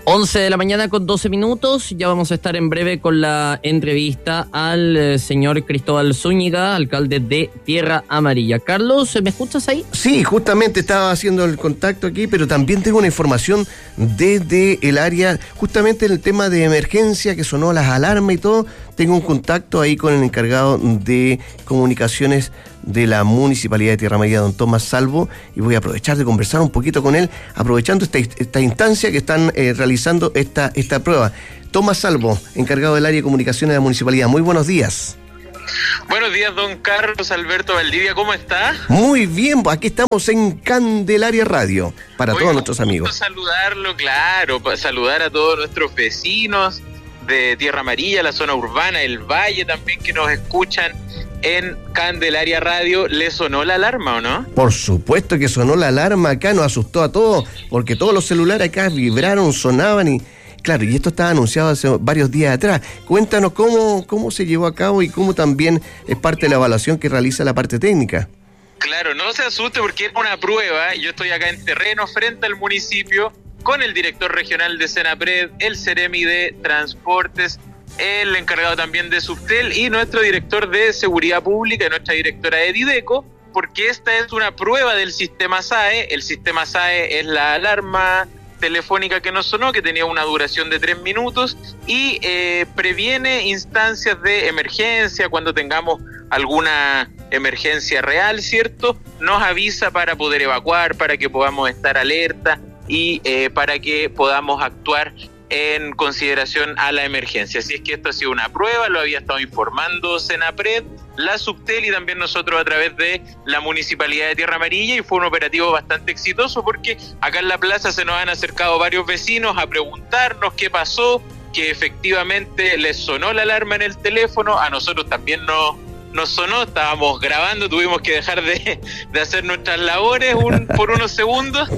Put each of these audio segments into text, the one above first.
11 de la mañana con 12 minutos, ya vamos a estar en breve con la entrevista al señor Cristóbal Zúñiga, alcalde de Tierra Amarilla. Carlos, ¿me escuchas ahí? Sí, justamente estaba haciendo el contacto aquí, pero también tengo una información desde el área, justamente en el tema de emergencia, que sonó las alarmas y todo. Tengo un contacto ahí con el encargado de comunicaciones de la Municipalidad de Tierra Amarilla, don Tomás Salvo, y voy a aprovechar de conversar un poquito con él, aprovechando esta instancia que están realizando esta prueba. Tomás Salvo, encargado del área de comunicaciones de la Municipalidad. Muy buenos días. Buenos días, don Carlos Alberto Valdivia, ¿cómo está? Muy bien, aquí estamos en Candelaria Radio, para todos nuestros amigos. Saludarlo, claro, para saludar a todos nuestros vecinos de Tierra Amarilla, la zona urbana, el Valle también, que nos escuchan en Candelaria Radio. ¿Le sonó la alarma o no? Por supuesto que sonó la alarma acá, nos asustó a todos, porque todos los celulares acá vibraron, sonaban y... Claro, y esto estaba anunciado hace varios días atrás. Cuéntanos cómo se llevó a cabo y cómo también es parte de la evaluación que realiza la parte técnica. Claro, no se asuste porque es una prueba. Yo estoy acá en terreno frente al municipio con el director regional de Senapred, el Ceremi de Transportes, el encargado también de Subtel y nuestro director de Seguridad Pública y nuestra directora de Dideco, porque esta es una prueba del sistema SAE. El sistema SAE es la alarma telefónica que nos sonó, que tenía una duración de 3 minutos y previene instancias de emergencia. Cuando tengamos alguna emergencia real, ¿cierto? Nos avisa para poder evacuar, para que podamos estar alerta y para que podamos actuar en consideración a la emergencia. Así es que esto ha sido una prueba, lo había estado informando Senapred, la Subtel y también nosotros a través de la Municipalidad de Tierra Amarilla, y fue un operativo bastante exitoso porque acá en la plaza se nos han acercado varios vecinos a preguntarnos qué pasó, que efectivamente les sonó la alarma en el teléfono, a nosotros también nos sonó, estábamos grabando, tuvimos que dejar de hacer nuestras labores por unos segundos,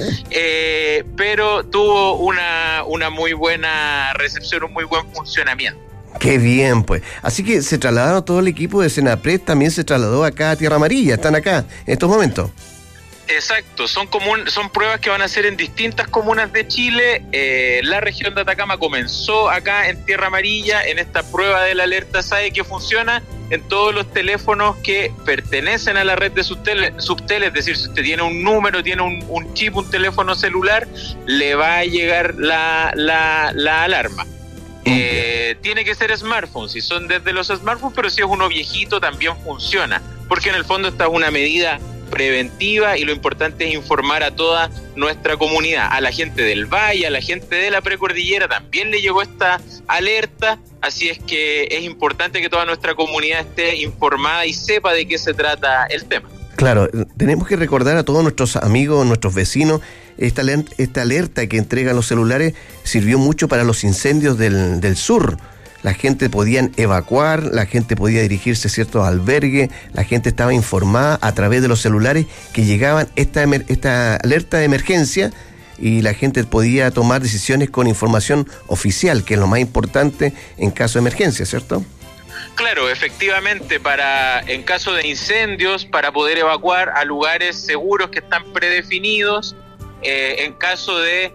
pero tuvo una muy buena recepción, un muy buen funcionamiento. Qué bien, pues. Así que se trasladaron todo el equipo de Senapred, también se trasladó acá a Tierra Amarilla, están acá en estos momentos. Exacto, son pruebas que van a hacer en distintas comunas de Chile. La región de Atacama comenzó acá en Tierra Amarilla en esta prueba de la alerta SAE que funciona en todos los teléfonos que pertenecen a la red de Subtel, es decir, si usted tiene un número, tiene un chip, un teléfono celular, le va a llegar la alarma. Tiene que ser smartphone, si son desde los smartphones, pero si es uno viejito también funciona, porque en el fondo esta es una medida preventiva y lo importante es informar a toda nuestra comunidad, a la gente del Valle, a la gente de la precordillera también le llegó esta alerta, así es que es importante que toda nuestra comunidad esté informada y sepa de qué se trata el tema. Claro, tenemos que recordar a todos nuestros amigos, nuestros vecinos, esta alerta que entregan los celulares sirvió mucho para los incendios del sur. La gente podía evacuar, la gente podía dirigirse a ciertos albergues, la gente estaba informada a través de los celulares que llegaban esta alerta de emergencia y la gente podía tomar decisiones con información oficial, que es lo más importante en caso de emergencia, ¿cierto? Claro, efectivamente, en caso de incendios, para poder evacuar a lugares seguros que están predefinidos, en caso de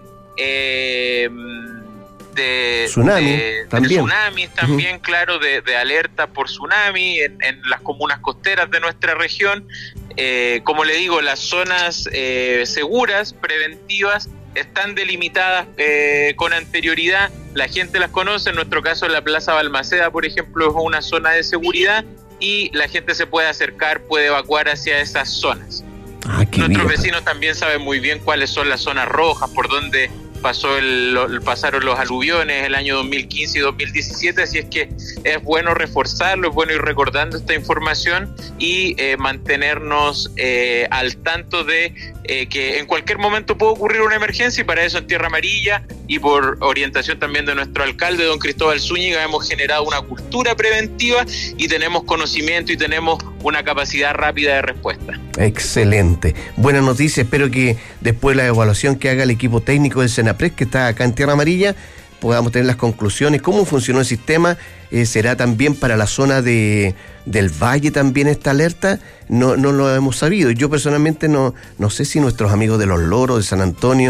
tsunamis también, claro, de alerta por tsunami en las comunas costeras de nuestra región. Como le digo, las zonas seguras, preventivas, están delimitadas con anterioridad, la gente las conoce. En nuestro caso, la Plaza Balmaceda, por ejemplo, es una zona de seguridad y la gente se puede acercar, puede evacuar hacia esas zonas. Nuestros vecinos también saben muy bien cuáles son las zonas rojas, por donde pasaron los aluviones el año 2015 y 2017, así es que es bueno reforzarlo, es bueno ir recordando esta información y mantenernos al tanto de que en cualquier momento puede ocurrir una emergencia, y para eso en Tierra Amarilla y por orientación también de nuestro alcalde, don Cristóbal Zúñiga, hemos generado una cultura preventiva y tenemos conocimiento y tenemos una capacidad rápida de respuesta. Excelente. Buena noticia, espero que después de la evaluación que haga el equipo técnico del Senapred, que está acá en Tierra Amarilla, podamos tener las conclusiones, cómo funcionó el sistema. ¿Será también para la zona del Valle también esta alerta? No lo hemos sabido. Yo personalmente no sé si nuestros amigos de Los Loros, de San Antonio,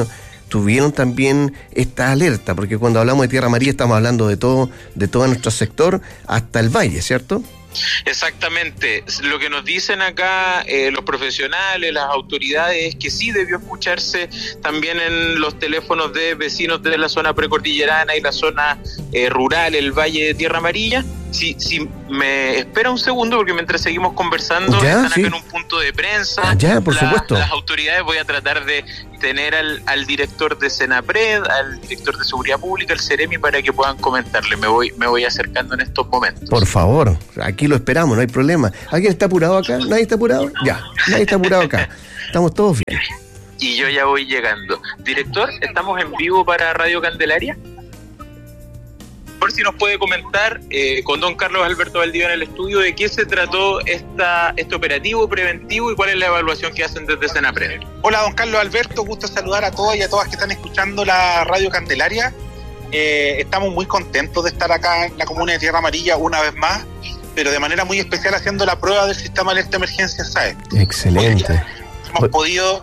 tuvieron también esta alerta, porque cuando hablamos de Tierra Amarilla estamos hablando de todo nuestro sector hasta el valle, ¿cierto? Exactamente. Lo que nos dicen acá los profesionales, las autoridades, es que sí debió escucharse también en los teléfonos de vecinos de la zona precordillerana y la zona rural, el Valle de Tierra Amarilla. Si me espera un segundo, porque mientras seguimos conversando, están acá en un punto de prensa. Por supuesto. Las autoridades, voy a tratar de tener al director de Senapred, al director de Seguridad Pública, al Ceremi, para que puedan comentarle. Me voy acercando en estos momentos. Por favor, aquí lo esperamos, no hay problema. ¿Alguien está apurado acá? ¿Nadie está apurado? Ya, nadie está apurado acá. Estamos todos bien. Y yo ya voy llegando. Director, ¿estamos en vivo para Radio Candelaria? Por si nos puede comentar con don Carlos Alberto Valdivia en el estudio de qué se trató este operativo preventivo y cuál es la evaluación que hacen desde Senapred. Hola, don Carlos Alberto, gusto saludar a todas y a todas que están escuchando la Radio Candelaria. Estamos muy contentos de estar acá en la comuna de Tierra Amarilla una vez más, pero de manera muy especial haciendo la prueba del sistema de alerta emergencia SAE. Excelente. Hemos podido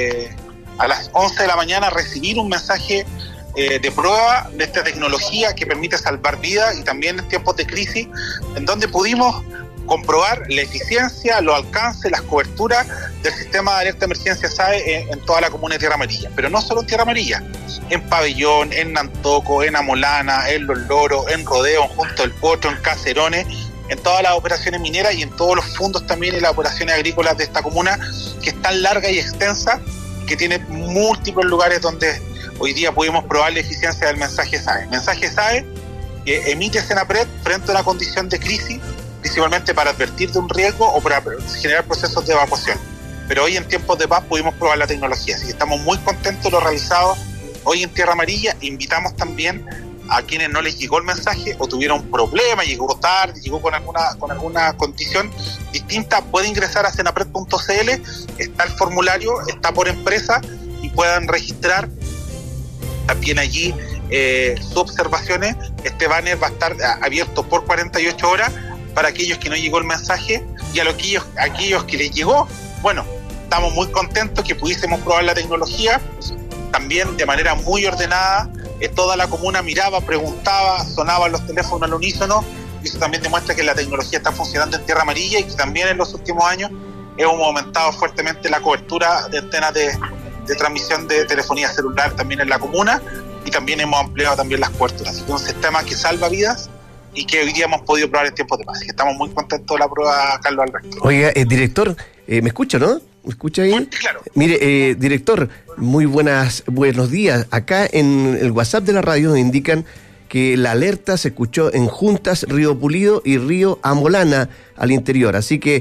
a las 11 de la mañana recibir un mensaje de prueba de esta tecnología que permite salvar vidas y también en tiempos de crisis, en donde pudimos comprobar la eficiencia, los alcances, las coberturas del sistema de alerta emergencia SAE en toda la comuna de Tierra Amarilla, pero no solo en Tierra Amarilla, en Pabellón, en Nantoco, en Amolana, en Los Loros, en Rodeo, en Junto del Potro, en Caserones, en todas las operaciones mineras y en todos los fondos también en las operaciones agrícolas de esta comuna, que es tan larga y extensa, que tiene múltiples lugares donde hoy día pudimos probar la eficiencia del mensaje SAE. El mensaje SAE que emite Senapred frente a una condición de crisis, principalmente para advertir de un riesgo o para generar procesos de evacuación. Pero hoy en tiempos de paz pudimos probar la tecnología, así que estamos muy contentos de lo realizado hoy en Tierra Amarilla. Invitamos también a quienes no les llegó el mensaje o tuvieron un problema, llegó tarde, llegó con alguna condición distinta, puede ingresar a senapred.cl, está el formulario, está por empresa y puedan registrar también allí sus observaciones. Este banner va a estar abierto por 48 horas para aquellos que no llegó el mensaje y a aquellos que les llegó. Bueno, estamos muy contentos que pudiésemos probar la tecnología también de manera muy ordenada. Toda la comuna miraba, preguntaba, sonaban los teléfonos al unísono, y eso también demuestra que la tecnología está funcionando en Tierra Amarilla y que también en los últimos años hemos aumentado fuertemente la cobertura de antenas de transmisión de telefonía celular también en la comuna, y también hemos ampliado también las coberturas. Así que es un sistema que salva vidas y que hoy día hemos podido probar en tiempos de paz. Así que estamos muy contentos de la prueba, Carlos Alberto. Oiga, director, ¿me escucha, no? ¿Me escucha ahí? Claro. Mire, director, muy buenos días. Acá en el WhatsApp de la radio nos indican que la alerta se escuchó en Juntas, Río Pulido y Río Amolana al interior. Así que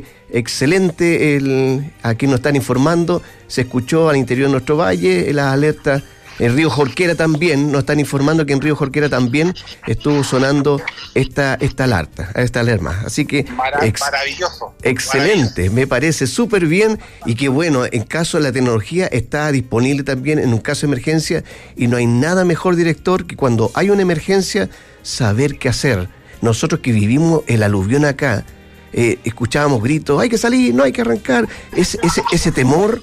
excelente, aquí nos están informando, se escuchó al interior de nuestro valle la alerta. En Río Jorquera también, nos están informando que en Río Jorquera también estuvo sonando esta alarma. Así que maravilloso. Excelente, maravilloso. Me parece súper bien, y que bueno, en caso de la tecnología está disponible también en un caso de emergencia, y no hay nada mejor, director, que cuando hay una emergencia saber qué hacer. Nosotros que vivimos el aluvión acá, escuchábamos gritos, hay que salir, no hay que arrancar, ese temor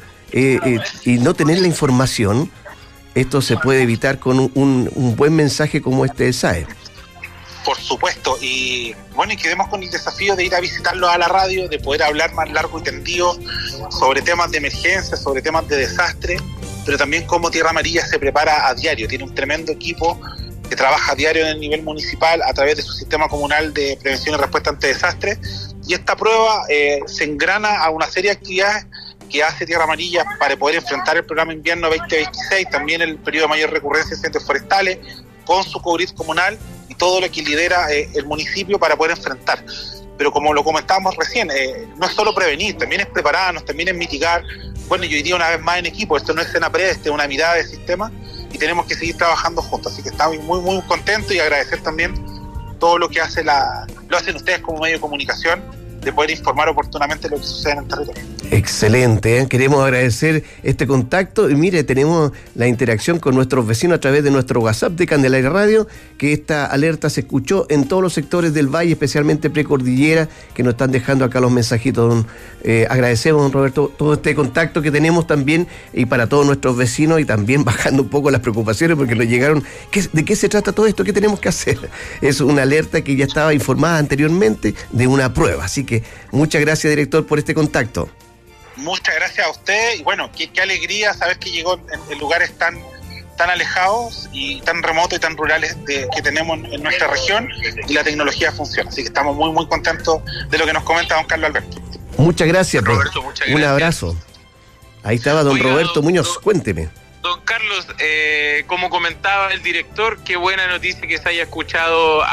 y no tener la información. Esto se puede evitar con un buen mensaje como este de SAE. Por supuesto, y bueno, y quedemos con el desafío de ir a visitarlos a la radio, de poder hablar más largo y tendido sobre temas de emergencia, sobre temas de desastre, pero también cómo Tierra Amarilla se prepara a diario. Tiene un tremendo equipo que trabaja a diario en el nivel municipal a través de su sistema comunal de prevención y respuesta ante desastres, y esta prueba se engrana a una serie de actividades que hace Tierra Amarilla para poder enfrentar el programa invierno 2026, también el periodo de mayor recurrencia de incendios forestales, con su COBRIT comunal y todo lo que lidera el municipio para poder enfrentar. Pero como lo comentábamos recién, no es solo prevenir, también es prepararnos, también es mitigar. Bueno, yo diría una vez más en equipo, esto no es Senapred, esto es una mirada de sistema y tenemos que seguir trabajando juntos. Así que estamos muy, muy contentos, y agradecer también todo lo que lo hacen ustedes como medio de comunicación, de poder informar oportunamente lo que sucede en el territorio. Excelente, ¿eh? Queremos agradecer este contacto y mire, tenemos la interacción con nuestros vecinos a través de nuestro WhatsApp de Candelaria Radio, que esta alerta se escuchó en todos los sectores del valle, especialmente precordillera, que nos están dejando acá los mensajitos. Agradecemos, don Roberto, todo este contacto que tenemos también y para todos nuestros vecinos, y también bajando un poco las preocupaciones porque nos llegaron, ¿de qué se trata todo esto? ¿Qué tenemos que hacer? Es una alerta que ya estaba informada anteriormente de una prueba, así que muchas gracias, director, por este contacto. Muchas gracias a usted, y bueno, qué alegría saber que llegó en lugares tan alejados y tan remotos y tan rurales que tenemos en nuestra región, y la tecnología funciona, así que estamos muy muy contentos de lo que nos comenta don Carlos Alberto. Muchas gracias, Roberto, muchas gracias. Un abrazo. Ahí estaba don Roberto Muñoz, cuénteme. Don Carlos, como comentaba el director, qué buena noticia que se haya escuchado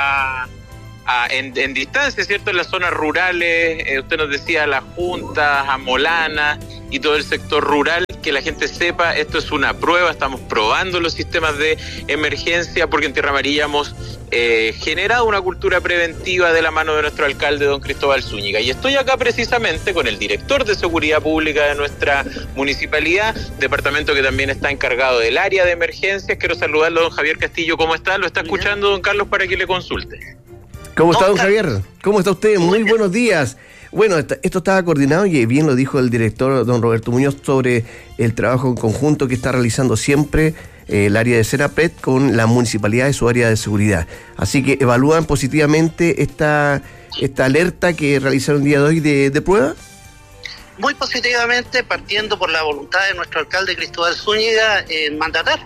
en distancia, ¿cierto? En las zonas rurales, usted nos decía Las Juntas, a Molana y todo el sector rural, que la gente sepa, esto es una prueba, estamos probando los sistemas de emergencia, porque en Tierra Amarilla hemos generado una cultura preventiva de la mano de nuestro alcalde, don Cristóbal Zúñiga. Y estoy acá precisamente con el director de Seguridad Pública de nuestra municipalidad, departamento que también está encargado del área de emergencias. Quiero saludarlo, don Javier Castillo. ¿Cómo está? ¿Lo está escuchando, don Carlos, para que le consulte? ¿Cómo está, don Javier? ¿Cómo está usted? Muy buenos días. Bueno, esto estaba coordinado y bien lo dijo el director, don Roberto Muñoz, sobre el trabajo en conjunto que está realizando siempre el área de Senapred con la municipalidad de su área de seguridad. Así que evalúan positivamente esta alerta que realizaron el día de hoy de prueba. Muy positivamente, partiendo por la voluntad de nuestro alcalde Cristóbal Zúñiga en mandatar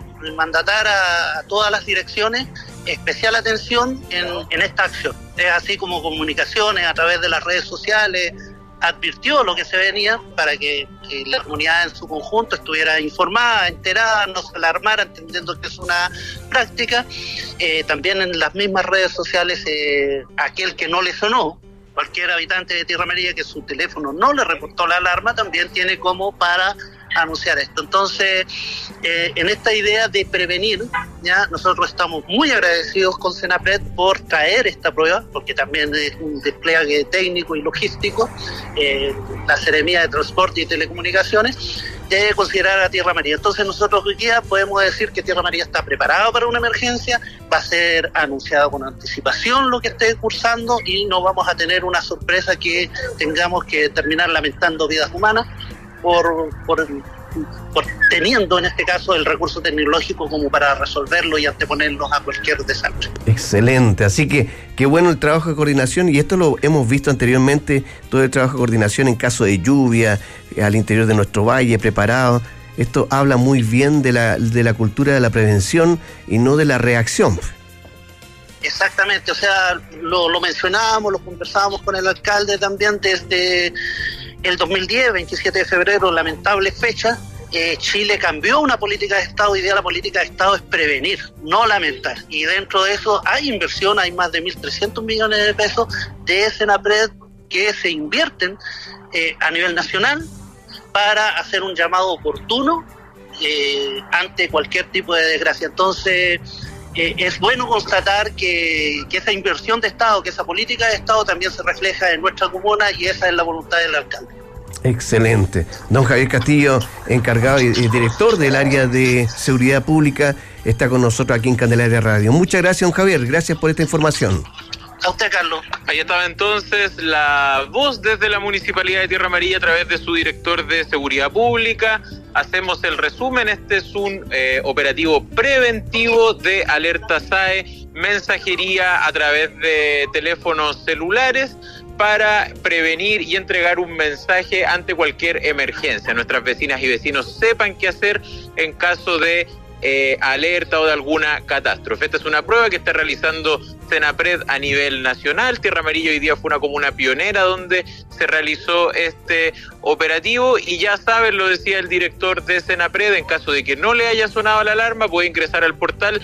a todas las direcciones especial atención en esta acción. Es así como comunicaciones a través de las redes sociales advirtió lo que se venía para que la comunidad en su conjunto estuviera informada, enterada, no se alarmara, entendiendo que es una práctica. También en las mismas redes sociales, aquel que no le sonó, cualquier habitante de Tierra Amarilla que su teléfono no le reportó la alarma, también tiene como para anunciar esto. Entonces, en esta idea de prevenir, ya nosotros estamos muy agradecidos con Senapred por traer esta prueba, porque también es un despliegue técnico y logístico. La Seremía de Transporte y Telecomunicaciones debe considerar a Tierra Amarilla. Entonces nosotros hoy día podemos decir que Tierra Amarilla está preparado para una emergencia, va a ser anunciado con anticipación lo que esté cursando y no vamos a tener una sorpresa que tengamos que terminar lamentando vidas humanas por teniendo en este caso el recurso tecnológico como para resolverlo y anteponernos a cualquier desastre. Excelente, así que qué bueno el trabajo de coordinación, y esto lo hemos visto anteriormente, todo el trabajo de coordinación en caso de lluvia, al interior de nuestro valle, preparado. Esto habla muy bien de la cultura de la prevención y no de la reacción. Exactamente, o sea, lo mencionábamos, lo conversábamos con el alcalde también desde el 2010, 27 de febrero, lamentable fecha. Chile cambió una política de Estado. Hoy día la política de Estado es prevenir, no lamentar. Y dentro de eso hay inversión, hay más de 1.300 millones de pesos de Senapred que se invierten a nivel nacional para hacer un llamado oportuno ante cualquier tipo de desgracia. Entonces, es bueno constatar que esa inversión de Estado, que esa política de Estado también se refleja en nuestra comuna, y esa es la voluntad del alcalde. Excelente. Don Javier Castillo, encargado y director del área de seguridad pública, está con nosotros aquí en Candelaria Radio. Muchas gracias, don Javier. Gracias por esta información. A usted, Carlos. Ahí estaba entonces la voz desde la Municipalidad de Tierra Amarilla a través de su director de Seguridad Pública. Hacemos el resumen. Este es un operativo preventivo de alerta SAE, mensajería a través de teléfonos celulares para prevenir y entregar un mensaje ante cualquier emergencia. Nuestras vecinas y vecinos sepan qué hacer en caso de alerta o de alguna catástrofe. Esta es una prueba que está realizando Senapred a nivel nacional. Tierra Amarilla hoy día fue una comuna pionera donde se realizó este operativo, y ya saben, lo decía el director de Senapred, en caso de que no le haya sonado la alarma, puede ingresar al portal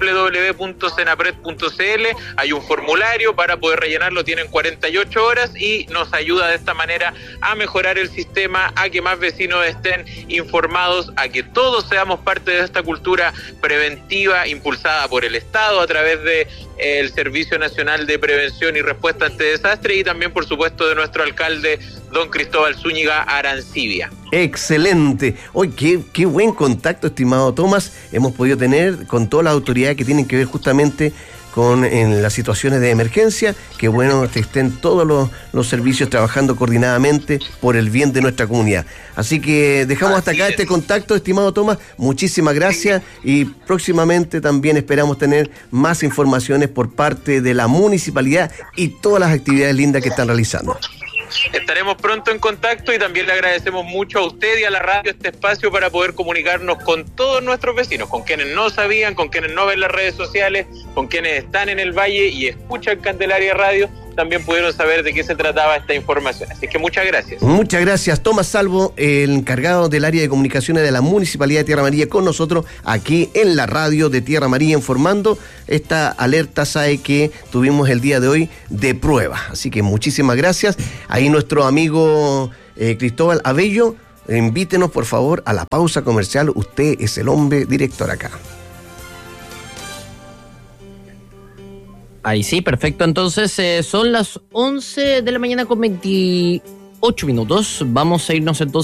www.senapred.cl. hay un formulario para poder rellenarlo, tienen 48 horas y nos ayuda de esta manera a mejorar el sistema, a que más vecinos estén informados, a que todos seamos parte de esta cultura preventiva impulsada por el Estado a través de el del Servicio Nacional de Prevención y Respuesta ante Desastres y también, por supuesto, de nuestro alcalde, don Cristóbal Zúñiga Arancibia. Excelente. Hoy qué buen contacto, estimado Tomás, hemos podido tener con todas las autoridades que tienen que ver justamente en las situaciones de emergencia. Qué bueno que estén todos los servicios trabajando coordinadamente por el bien de nuestra comunidad. Así que dejamos hasta acá este contacto, estimado Tomás. Muchísimas gracias y próximamente también esperamos tener más informaciones por parte de la municipalidad y todas las actividades lindas que están realizando. Estaremos pronto en contacto y también le agradecemos mucho a usted y a la radio este espacio para poder comunicarnos con todos nuestros vecinos, con quienes no sabían, con quienes no ven las redes sociales, con quienes están en el Valle y escuchan Candelaria Radio, también pudieron saber de qué se trataba esta información. Así que muchas gracias. Muchas gracias, Tomás Salvo, el encargado del área de comunicaciones de la Municipalidad de Tierra Amarilla, con nosotros aquí en la radio de Tierra Amarilla, informando esta alerta SAE que tuvimos el día de hoy de prueba. Así que muchísimas gracias. Ahí nuestro amigo Cristóbal Abello, invítenos por favor a la pausa comercial. Usted es el hombre director acá. Ahí sí, perfecto. Entonces son las 11 de la mañana con 28 minutos. Vamos a irnos entonces